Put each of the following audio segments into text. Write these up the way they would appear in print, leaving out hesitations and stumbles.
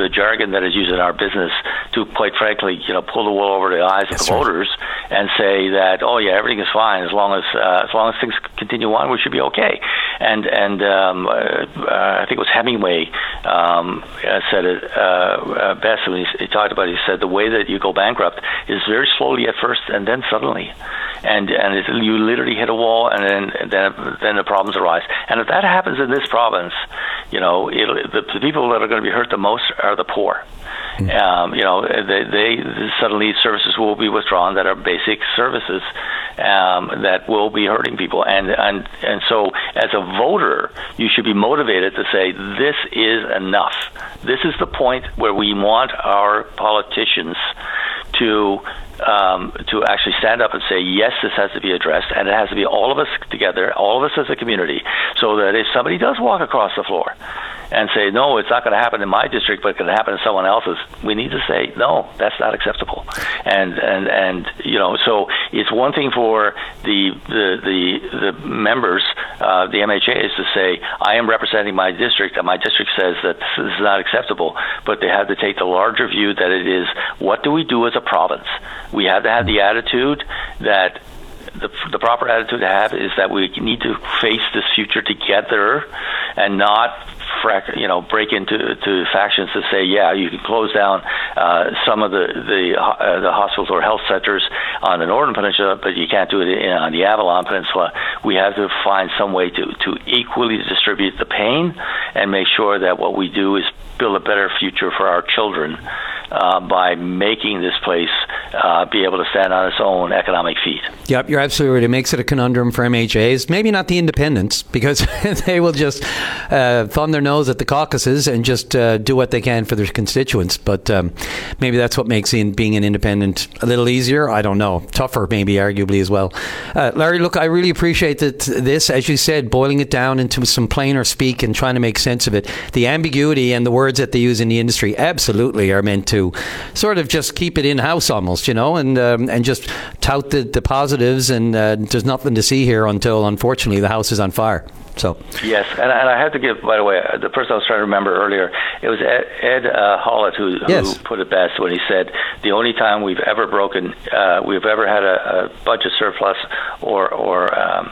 the jargon that is used in our business to, quite frankly, pull the wool over the eyes of the voters and say that, oh yeah, everything is fine as long as things continue on, we should be okay. And I think it was Hemingway said it best when he talked about it. He said the way that you go bankrupt is very slowly at first and then suddenly. And you literally hit a wall, and then the problems arise. And if that happens in this province, the people that are going to be hurt the most are the poor. They suddenly services will be withdrawn that are basic services that will be hurting people. And so, as a voter, you should be motivated to say this is enough. This is the point where we want our politicians to actually stand up and say, yes, this has to be addressed, and it has to be all of us together, all of us as a community, so that if somebody does walk across the floor and say, no, it's not going to happen in my district, but it's going to happen in someone else's, we need to say, no, that's not acceptable. And so it's one thing for the members, the MHAs, to say, I am representing my district, and my district says that this is not acceptable, but they have to take the larger view that it is, what do we do as a province? We have to have the attitude that the proper attitude to have is that we need to face this future together and not break into factions to say, yeah, you can close down some of the hospitals or health centers on the Northern Peninsula, but you can't do it on the Avalon Peninsula. We have to find some way to equally distribute the pain and make sure that what we do is build a better future for our children by making this place be able to stand on its own economic feet. Yep, you're absolutely right. It makes it a conundrum for MHAs. Maybe not the independents, because they will just thumb their nose at the caucuses and just do what they can for their constituents. But maybe that's what makes being an independent a little easier. I don't know. Tougher, maybe, arguably, as well. Larry, look, I really appreciate this, as you said, boiling it down into some plainer speak and trying to make sense of it. The ambiguity and the words that they use in the industry absolutely are meant to sort of just keep it in-house almost, and just tout the positives, and there's nothing to see here until, unfortunately, the house is on fire. So yes, and I have to give, by the way, the person I was trying to remember earlier, it was Ed Hollett who put it best when he said the only time we've ever had a budget surplus or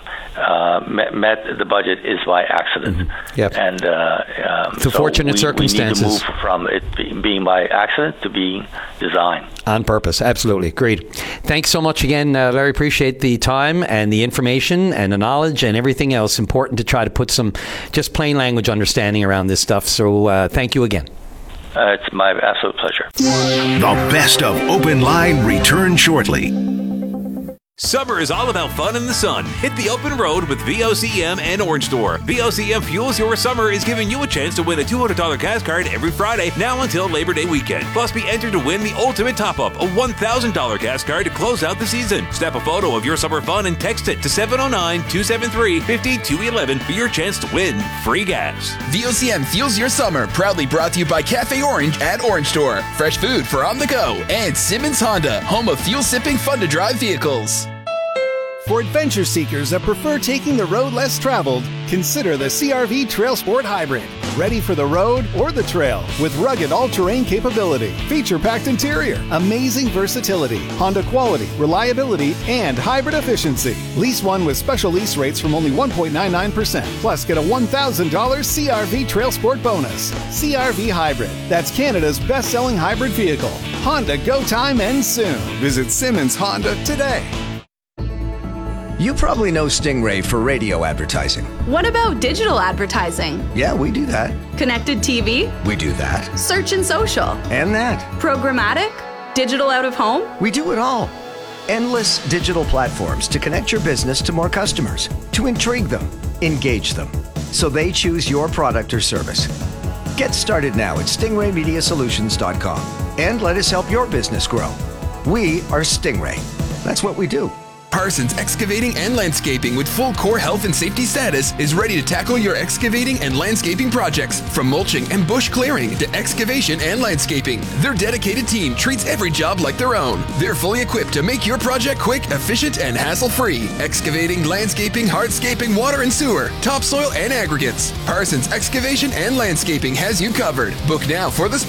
met the budget is by accident. Mm-hmm. Yep. And so fortunate circumstances. We need to move from it being by accident to being designed. On purpose. Absolutely. Agreed. Thanks so much again, Larry. Appreciate the time and the information and the knowledge and everything else. Important to try to put some just plain language understanding around this stuff. So thank you again. It's my absolute pleasure. The best of Open Line returns shortly. Summer is all about fun in the sun. Hit the open road with VOCM and Orange Store. VOCM Fuels Your Summer is giving you a chance to win a $200 gas card every Friday now until Labor Day weekend. Plus, be entered to win the ultimate top-up, a $1,000 gas card to close out the season. Snap a photo of your summer fun and text it to 709-273-5211 for your chance to win free gas. VOCM Fuels Your Summer, proudly brought to you by Cafe Orange at Orange Store. Fresh food for on the go. And Simmons Honda, home of fuel-sipping, fun-to-drive vehicles. For adventure seekers that prefer taking the road less traveled, consider the CR-V Trail Sport Hybrid. Ready for the road or the trail with rugged all-terrain capability, feature-packed interior, amazing versatility, Honda quality, reliability, and hybrid efficiency. Lease one with special lease rates from only 1.99%. Plus, get a $1,000 CR-V Trail Sport bonus. CR-V Hybrid. That's Canada's best-selling hybrid vehicle. Honda go time ends soon. Visit Simmons Honda today. You probably know Stingray for radio advertising. What about digital advertising? Yeah, we do that. Connected TV? We do that. Search and social? And that. Programmatic? Digital out of home? We do it all. Endless digital platforms to connect your business to more customers, to intrigue them, engage them, so they choose your product or service. Get started now at stingraymediasolutions.com and let us help your business grow. We are Stingray. That's what we do. Parsons Excavating and Landscaping, with full core health and safety status, is ready to tackle your excavating and landscaping projects. From mulching and bush clearing to excavation and landscaping, their dedicated team treats every job like their own. They're fully equipped to make your project quick, efficient, and hassle-free. Excavating, landscaping, hardscaping, water and sewer, topsoil, and aggregates. Parsons Excavation and Landscaping has you covered. Book now for the